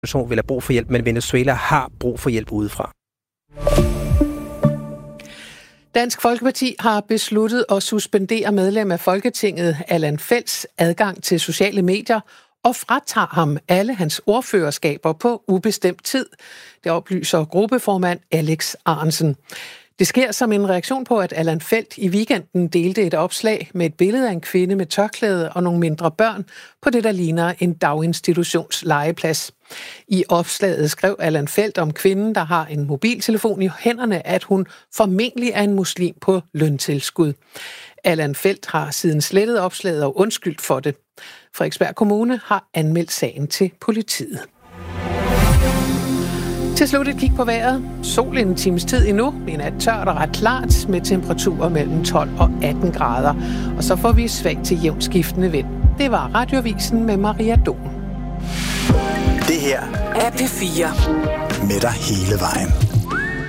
vil have brug for hjælp, men Venezuela har brug for hjælp udefra. Dansk Folkeparti har besluttet at suspendere medlem af Folketinget Allan Felts adgang til sociale medier og fratager ham alle hans ordførerskaber på ubestemt tid. Det oplyser gruppeformand Alex Arensen. Det sker som en reaktion på, at Allan Feldt i weekenden delte et opslag med et billede af en kvinde med tørklæde og nogle mindre børn på det, der ligner en daginstitutions legeplads. I opslaget skrev Allan Feldt om kvinden, der har en mobiltelefon i hænderne, at hun formentlig er en muslim på løntilskud. Allan Feldt har siden slettet opslaget og undskyldt for det. Frederiksberg Kommune har anmeldt sagen til politiet. Til slut et kig på vejret. Sol en times tid endnu. En nat tørt og ret klart med temperaturer mellem 12 og 18 grader. Og så får vi svag til jævnt skiftende vind. Det var Radioavisen med Maria Don. Det her er P4. Med dig hele vejen.